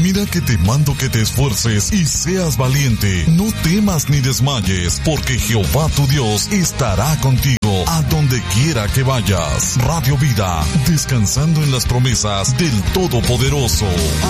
Mira que te mando que te esfuerces y seas valiente. No temas ni desmayes, porque Jehová tu Dios estará contigo a donde quiera que vayas. Radio Vida, descansando en las promesas del Todopoderoso.